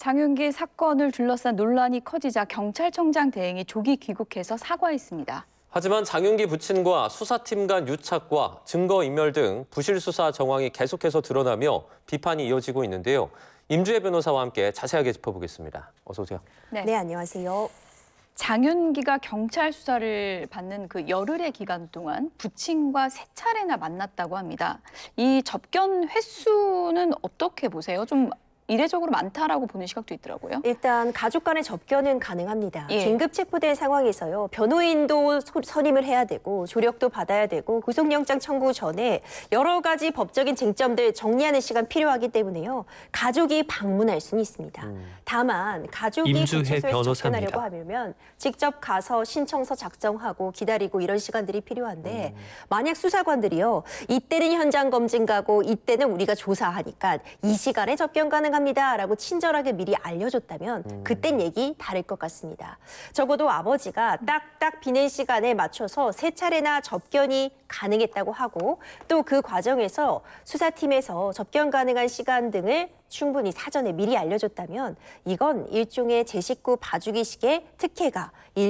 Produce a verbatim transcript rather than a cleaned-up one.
장윤기 사건을 둘러싼 논란이 커지자 경찰청장 대행이 조기 귀국해서 사과했습니다. 하지만 장윤기 부친과 수사팀 간 유착과 증거인멸 등 부실 수사 정황이 계속해서 드러나며 비판이 이어지고 있는데요. 임주혜 변호사와 함께 자세하게 짚어보겠습니다. 어서 오세요. 네, 네 안녕하세요. 장윤기가 경찰 수사를 받는 그 열흘의 기간 동안 부친과 세 차례나 만났다고 합니다. 이 접견 횟수는 어떻게 보세요? 좀 이례적으로 많다라고 보는 시각도 있더라고요. 일단 가족 간의 접견은 가능합니다. 예. 긴급 체포된 상황에서요. 변호인도 소, 선임을 해야 되고 조력도 받아야 되고 구속영장 청구 전에 여러 가지 법적인 쟁점들 정리하는 시간 필요하기 때문에요. 가족이 방문할 수는 있습니다. 음. 다만 가족이 구치소에서 접견하려고 하면 직접 가서 신청서 작성하고 기다리고 이런 시간들이 필요한데 음. 만약 수사관들이요. 이때는 현장 검진 가고 이때는 우리가 조사하니까 이 시간에 접견 가능합니다. 라고 친절하게 미리 알려줬다면 음. 그땐 얘기 다를 것 같습니다. 적어도 아버지가 딱딱 비는 시간에 맞춰서 세 차례나 접견이 가능했다고 하고 또 그 과정에서 수사팀에서 접견 가능한 시간 등을 충분히 사전에 미리 알려줬다면 이건 일종의 제 식구 봐주기식의 특혜가